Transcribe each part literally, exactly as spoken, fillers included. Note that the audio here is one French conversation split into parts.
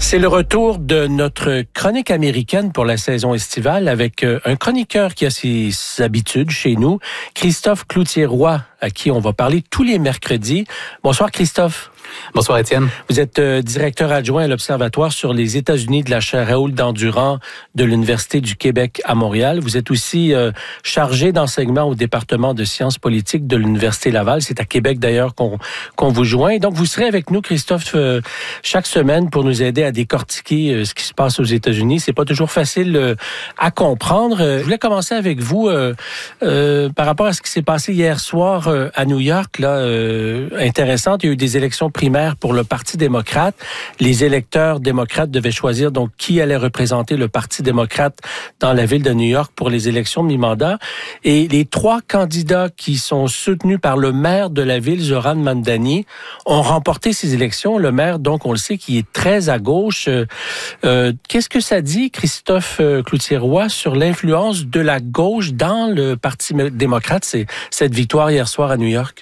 C'est le retour de notre chronique américaine pour la saison estivale avec un chroniqueur qui a ses habitudes chez nous, Christophe Cloutier-Roy, à qui on va parler tous les mercredis. Bonsoir Christophe. Bonsoir Étienne. Vous êtes euh, directeur adjoint à l'Observatoire sur les États-Unis de la chaire Raoul Dandurand de l'Université du Québec à Montréal. Vous êtes aussi euh, chargé d'enseignement au département de sciences politiques de l'Université Laval. C'est à Québec d'ailleurs qu'on qu'on vous joint. Donc vous serez avec nous, Christophe, euh, chaque semaine pour nous aider à décortiquer euh, ce qui se passe aux États-Unis. C'est pas toujours facile euh, à comprendre. Euh, je voulais commencer avec vous euh, euh, par rapport à ce qui s'est passé hier soir euh, à New York. Là, euh, intéressante. Il y a eu des élections primaire pour le Parti démocrate. Les électeurs démocrates devaient choisir donc qui allait représenter le Parti démocrate dans la ville de New York pour les élections de mi-mandat. Et les trois candidats qui sont soutenus par le maire de la ville, Zoran Mamdani, ont remporté ces élections. Le maire, donc, on le sait, qui est très à gauche. Euh, qu'est-ce que ça dit, Christophe Cloutier-Roy, sur l'influence de la gauche dans le Parti démocrate, c'est cette victoire hier soir à New York?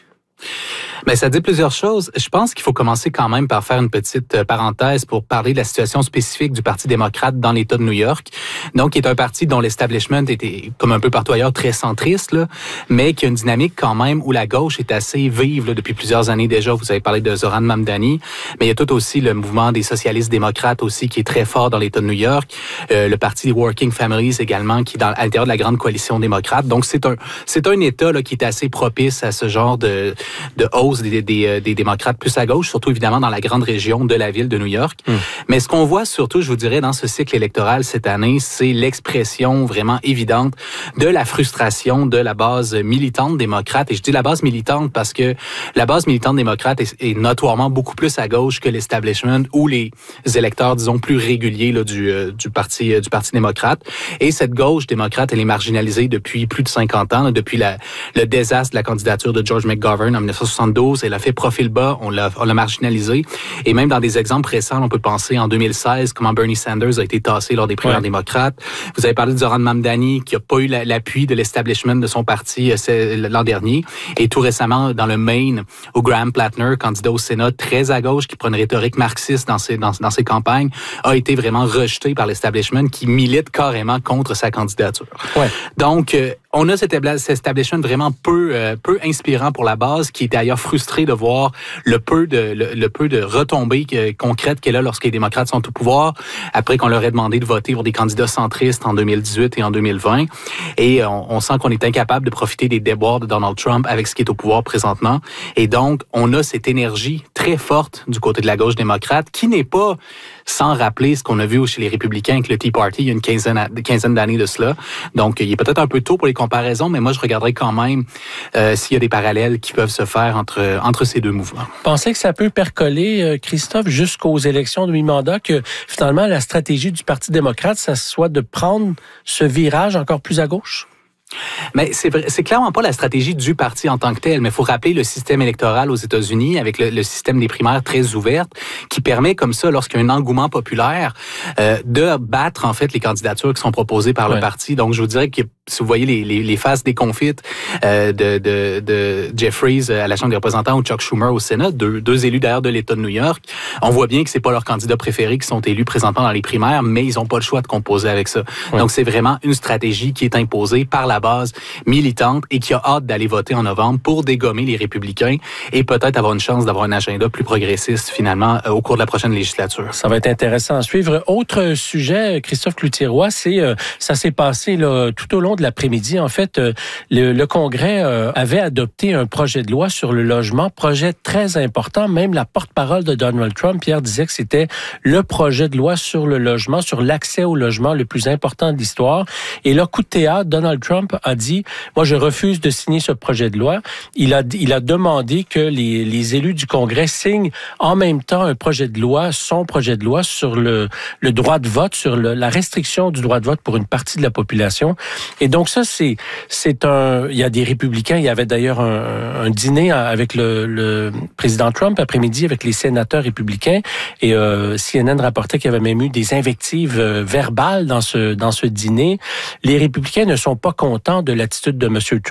Ben, ça dit plusieurs choses. Je pense qu'il faut commencer quand même par faire une petite parenthèse pour parler de la situation spécifique du Parti démocrate dans l'État de New York. Donc, qui est un parti dont l'establishment était, comme un peu partout ailleurs, très centriste, là, mais qui a une dynamique quand même où la gauche est assez vive là, depuis plusieurs années déjà. Vous avez parlé de Zoran Mamdani, mais il y a tout aussi le mouvement des socialistes démocrates aussi qui est très fort dans l'État de New York. Euh, le Parti des Working Families également, qui est dans, à l'intérieur de la grande coalition démocrate. Donc, c'est un, c'est un État là, qui est assez propice à ce genre de, de hausse Des, des, des démocrates plus à gauche, surtout évidemment dans la grande région de la ville de New York. Mm. Mais ce qu'on voit surtout, je vous dirais, dans ce cycle électoral cette année, c'est l'expression vraiment évidente de la frustration de la base militante démocrate. Et je dis la base militante parce que la base militante démocrate est, est notoirement beaucoup plus à gauche que l'establishment ou les électeurs, disons, plus réguliers là, du, euh, du, parti, euh, du Parti démocrate. Et cette gauche démocrate, elle est marginalisée depuis plus de cinquante ans, là, depuis la, le désastre de la candidature de George McGovern en dix-neuf cent soixante-douze. Elle a fait profil bas, on l'a, on l'a marginalisé. Et même dans des exemples récents, on peut penser en deux mille seize, comment Bernie Sanders a été tassé lors des primaires ouais. démocrates. Vous avez parlé de Zoran Mamdani, qui n'a pas eu l'appui de l'establishment de son parti l'an dernier. Et tout récemment, dans le Maine, où Graham Plattner, candidat au Sénat, très à gauche, qui prend une rhétorique marxiste dans ses, dans, dans ses campagnes, a été vraiment rejeté par l'establishment, qui milite carrément contre sa candidature. Ouais. Donc, euh, on a cet establishment vraiment peu, euh, peu inspirant pour la base, qui est d'ailleurs frustré de voir le peu de, le, le peu de retombées que, concrètes qu'elle a lorsque les démocrates sont au pouvoir, après qu'on leur ait demandé de voter pour des candidats centristes en deux mille dix-huit et en deux mille vingt. Et on, on sent qu'on est incapable de profiter des déboires de Donald Trump avec ce qui est au pouvoir présentement. Et donc, on a cette énergie très forte du côté de la gauche démocrate, qui n'est pas sans rappeler ce qu'on a vu chez les républicains avec le Tea Party il y a une quinzaine, quinzaine d'années de cela. Donc, il est peut-être un peu tôt pour les comparaisons, mais moi, je regarderai quand même euh, s'il y a des parallèles qui peuvent se faire entre, entre ces deux mouvements. Pensez que ça peut percoler, Christophe, jusqu'aux élections de mi-mandat, que finalement, la stratégie du Parti démocrate, ça soit de prendre ce virage encore plus à gauche? Mais c'est vrai, c'est clairement pas la stratégie du parti en tant que tel, mais il faut rappeler le système électoral aux États-Unis avec le, le système des primaires très ouvertes qui permet comme ça, lorsqu'il y a un engouement populaire, euh, de battre en fait les candidatures qui sont proposées par ouais. le parti. Donc je vous dirais que si vous voyez les, les, les faces déconfites euh, de, de, de Jeffries à la Chambre des représentants ou Chuck Schumer au Sénat, deux, deux élus d'ailleurs de l'État de New York, on voit bien que c'est pas leurs candidats préférés qui sont élus présentement dans les primaires, mais ils ont pas le choix de composer avec ça. Ouais. Donc c'est vraiment une stratégie qui est imposée par la base militante et qui a hâte d'aller voter en novembre pour dégommer les républicains et peut-être avoir une chance d'avoir un agenda plus progressiste finalement euh, au cours de la prochaine législature. Ça va être intéressant à suivre. Autre sujet, Christophe Cloutier-Roy, c'est euh, ça s'est passé là, tout au long de l'après-midi. En fait, euh, le, le Congrès euh, avait adopté un projet de loi sur le logement, projet très important. Même la porte-parole de Donald Trump, Pierre, disait que c'était le projet de loi sur le logement, sur l'accès au logement le plus important de l'histoire. Et là, coup de théâtre, Donald Trump a dit, moi, je refuse de signer ce projet de loi. Il a, il a demandé que les, les élus du Congrès signent en même temps un projet de loi, son projet de loi sur le, le droit de vote, sur le, la restriction du droit de vote pour une partie de la population. Et donc ça, c'est, c'est un... Il y a des républicains, il y avait d'ailleurs un, un dîner avec le, le président Trump après-midi avec les sénateurs républicains. Et euh, C N N rapportait qu'il y avait même eu des invectives euh, verbales dans ce, dans ce dîner. Les républicains ne sont pas contents de l'attitude de M. Trump.